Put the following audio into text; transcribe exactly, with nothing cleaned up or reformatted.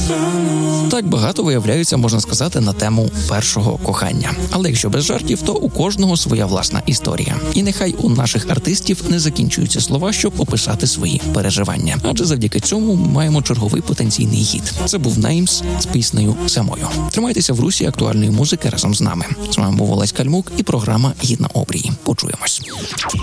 Так багато виявляється, можна сказати, на тему першого кохання. Але якщо без жартів, то у кожного своя власна історія. І нехай у наших артистів не закінчуються слова, щоб описати свої переживання. Адже завдяки цьому маємо черговий потенційний хіт. Це був Неймс з піснею «Самою». Тримайтеся в русі актуальної музики разом з нами. З вами був Олесь Кальмук і програма «Гідна обрії». Почуємось.